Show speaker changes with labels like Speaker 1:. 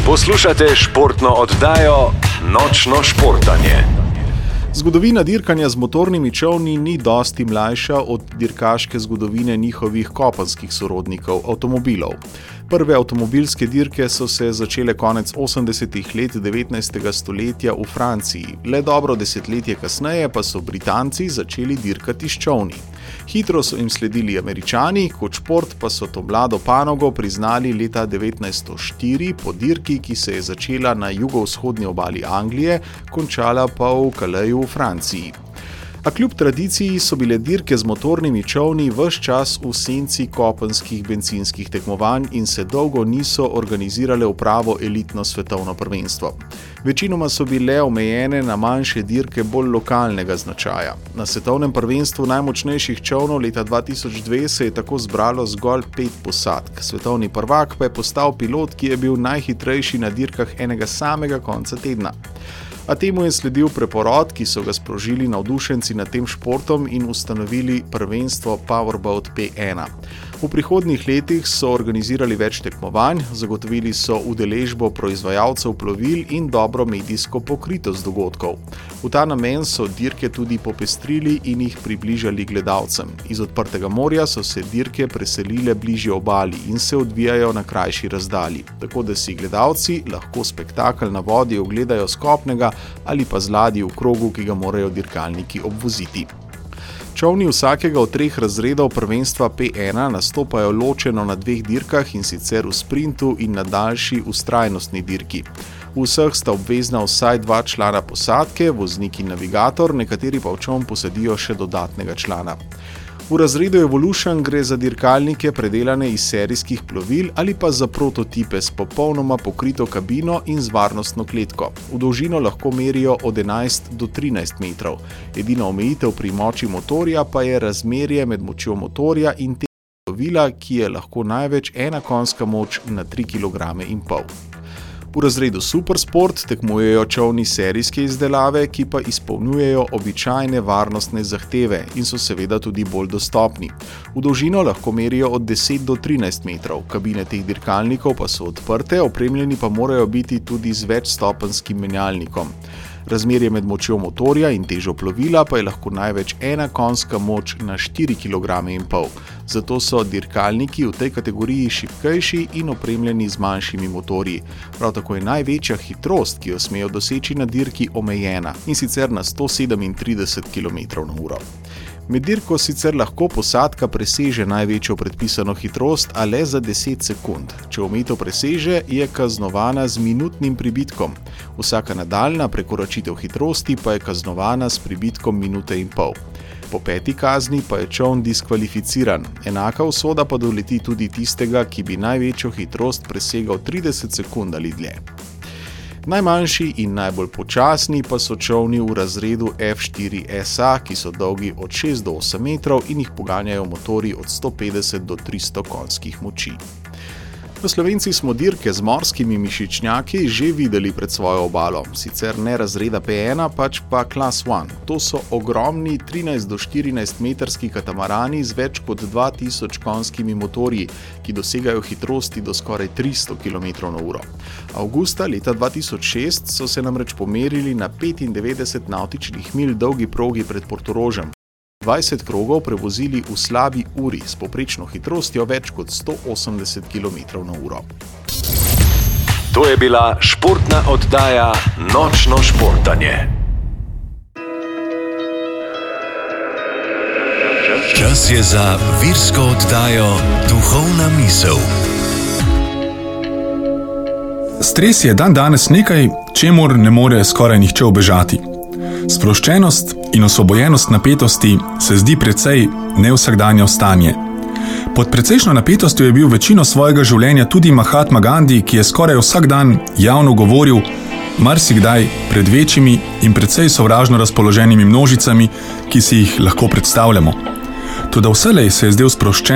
Speaker 1: Poslušate športno oddajo Nočno športanje.
Speaker 2: Zgodovina dirkanja z motornimi čolni ni dosti mlajša od dirkaške zgodovine njihovih kopenskih sorodnikov, avtomobilov. Prve avtomobilske dirke so se začele konec 80. let 19. stoletja v Franciji. Le dobro desetletje kasneje pa so Britanci začeli dirkati s čolni. Hitro so jim sledili Američani, kot šport pa so to mlado panogo priznali leta 1904 po dirki, ki se je začela na jugovzhodni obali Anglije, končala pa v Calaisu v Franciji. A kljub tradiciji so bile dirke z motornimi čolni ves čas v senci kopenskih bencinskih tekmovanj in se dolgo niso organizirale v pravo elitno svetovno prvenstvo. Večinoma so bile omejene na manjše dirke bolj lokalnega značaja. Na svetovnem prvenstvu najmočnejših čolnov leta 2002 se je tako zbralo zgolj 5 posadk. Svetovni prvak pa je postal pilot, ki je bil najhitrejši na dirkah enega samega konca tedna. A temu je sledil preporod, ki so ga sprožili navdušenci nad tem športom in ustanovili prvenstvo Powerboat P1. V prihodnjih letih so organizirali več tekmovanj, zagotovili so udeležbo proizvajalcev plovil in dobro medijsko pokritost dogodkov. V ta namen so dirke tudi popestrili in jih približali gledalcem. Iz odprtega morja so se dirke preselile bližje obali in se odvijajo na krajši razdalji, tako da si gledalci lahko spektakel na vodi ogledajo s kopnega ali pa z ladji v krogu, ki ga morajo dirkalniki obvoziti. Čolni vsakega od 3 razredov prvenstva P1 nastopajo ločeno na 2 dirkah, in sicer v sprintu in na daljši vztrajnostni dirki. V vseh sta obvezna vsaj 2 člana posadke, voznik in navigator, nekateri pa v čoln posadijo še dodatnega člana. V razredu Evolution gre za dirkalnike predelane iz serijskih plovil ali pa za prototipe s popolnoma pokrito kabino in z varnostno kletko. V dolžino lahko merijo od 11 do 13 metrov. Edina omejitev pri moči motorja pa je razmerje med močjo motorja in tega plovila, ki je lahko največ 1 konjska moč na 3,5 kg. V razredu Supersport tekmujejo čolni serijske izdelave, ki pa izpolnjujejo običajne varnostne zahteve in so seveda tudi bolj dostopni. V dolžino lahko merijo od 10 do 13 metrov, kabine teh dirkalnikov pa so odprte, opremljeni pa morajo biti tudi z večstopenjskim menjalnikom. Razmerje med močjo motorja in težo plovila pa je lahko največ 1 konjska moč na 4,5 kg. Zato so dirkalniki v tej kategoriji šibkejši in opremljeni z manjšimi motorji. Prav tako je največja hitrost, ki jo smejo doseči na dirki, omejena, in sicer na 137 km/h. Med dirko sicer lahko posadka preseže največjo predpisano hitrost, a le za 10 sekund. Če omejitev preseže, je kaznovana z minutnim pribitkom. Vsaka nadaljnja prekoračitev hitrosti pa je kaznovana s pribitkom 1,5 minute. Po 5. kazni pa je čoln diskvalificiran. Enaka usoda pa doleti tudi tistega, ki bi največjo hitrost presegal 30 sekund ali dlje. Najmanjši in najbolj počasni pa so čolni v razredu F4 SA, ki so dolgi od 6 do 8 metrov in jih poganjajo motorji od 150 do 300 konjskih moči. V Slovenci smo dirke z morskimi mišičnjaki že videli pred svojo obalo, sicer ne razreda P1, pač pa Class 1. To so ogromni 13 do 14 metrski katamarani z več kot 2000 konjskimi motorji, ki dosegajo hitrosti do skoraj 300 km/h. Avgusta leta 2006 so se namreč pomerili na 95 navtičnih milj dolgi progi pred Portorožem. 20 krogov prevozili v slabi uri s povprečno hitrostjo več kot 180 km/h.
Speaker 1: To je bila športna oddaja Nočno športanje. Čas je za virsko oddajo Duhovna misel.
Speaker 3: Stres je dandanes nekaj, čemur ne more skoraj nihče ubežati. Sproščenost in osvobojenost napetosti se zdi precej nevsakdanje stanje. Pod precejšno napetostjo je bil večino svojega življenja tudi Mahatma Gandhi, ki je skoraj vsak dan javno govoril, marsikdaj pred večjimi in precej sovražno razpoloženimi množicami, ki si jih lahko predstavljamo. Toda vselej se je zdel sproščen